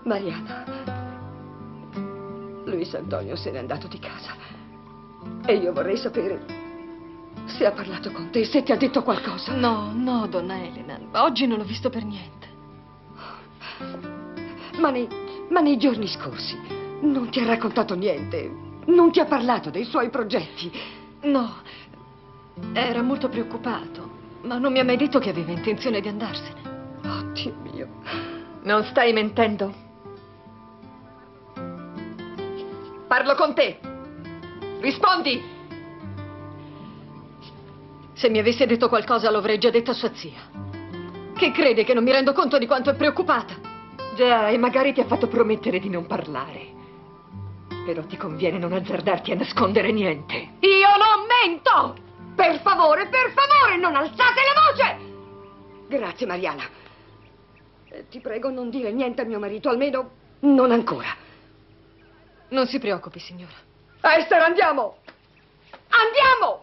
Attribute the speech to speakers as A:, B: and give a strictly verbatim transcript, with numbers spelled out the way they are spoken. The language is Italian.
A: Mariana, Luis Antonio se n'è andato di casa e io vorrei sapere se ha parlato con te, se ti ha detto qualcosa.
B: No, no, donna Elena, oggi non l'ho visto per niente.
A: Ma nei, ma nei giorni scorsi non ti ha raccontato niente? Non ti ha parlato dei suoi progetti?
B: No, era molto preoccupato, ma non mi ha mai detto che aveva intenzione di andarsene.
A: Oh, Dio mio.
B: Non stai mentendo? Parlo con te. Rispondi. Se mi avesse detto qualcosa lo avrei già detto a sua zia. Che crede che non mi rendo conto di quanto è preoccupata?
C: Già, e magari ti ha fatto promettere di non parlare. Però ti conviene non azzardarti a nascondere niente.
A: Io non mento! Per favore, per favore, non alzate la voce! Grazie, Mariana. Eh, ti prego, non dire niente a mio marito, almeno non ancora.
B: Non si preoccupi, signora.
A: Esther, andiamo! Andiamo!